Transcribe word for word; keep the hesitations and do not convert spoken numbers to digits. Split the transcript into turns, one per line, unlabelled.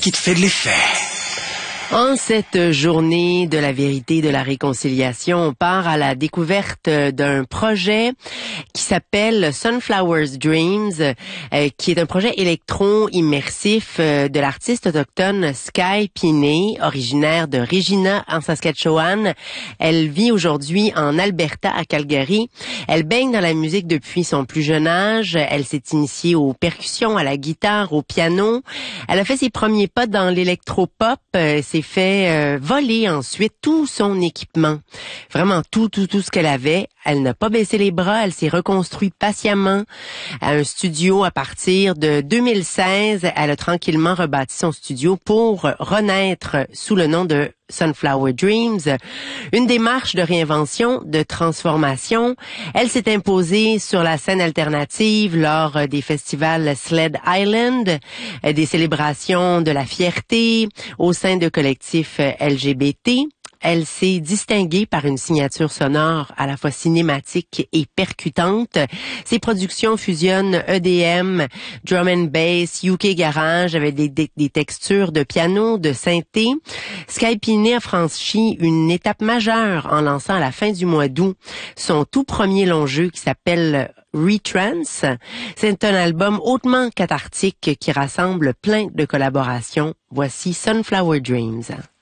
qui te fait de l'effet.
En cette journée de la vérité, de la réconciliation, on part à la découverte d'un projet qui s'appelle Sunflower's Dreams, euh, qui est un projet électro-immersif euh, de l'artiste autochtone Sky Pinet, originaire de Regina, en Saskatchewan. Elle vit aujourd'hui en Alberta, à Calgary. Elle baigne dans la musique depuis son plus jeune âge. Elle s'est initiée aux percussions, à la guitare, au piano. Elle a fait ses premiers pas dans l'électropop. Euh, s'est fait euh, voler ensuite tout son équipement. Vraiment tout, tout, tout ce qu'elle avait. Elle n'a pas baissé les bras. Elle s'est reconstruite patiemment à un studio à partir de deux mille seize. Elle a tranquillement rebâti son studio pour renaître sous le nom de Sunflower Dreams. Une démarche de réinvention, de transformation. Elle s'est imposée sur la scène alternative lors des festivals Sled Island, des célébrations de la fierté au sein de collectifs L G B T. Elle s'est distinguée par une signature sonore à la fois cinématique et percutante. Ses productions fusionnent E D M, drum and bass, U K garage avec des, des, des textures de piano, de synthé. Sky Pinet a franchi une étape majeure en lançant à la fin du mois d'août son tout premier long jeu qui s'appelle Retrance. C'est un album hautement cathartique qui rassemble plein de collaborations. Voici Sunflower Dreams.